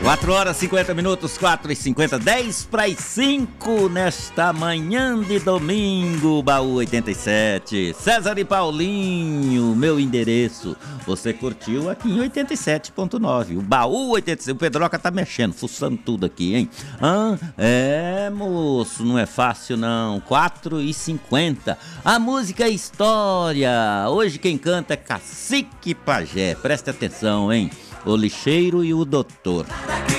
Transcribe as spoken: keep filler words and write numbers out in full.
quatro horas e cinquenta minutos, quatro e cinquenta, dez para as cinco nesta manhã de domingo, Baú oitenta e sete. César e Paulinho, meu endereço. Você curtiu aqui em oitenta e sete ponto nove. O Baú oitenta e sete. O Pedroca tá mexendo, fuçando tudo aqui, hein? Ah, é, moço, não é fácil não. quatro e cinquenta. A música é história. Hoje quem canta é Cacique Pajé. Preste atenção, hein? O lixeiro e o doutor.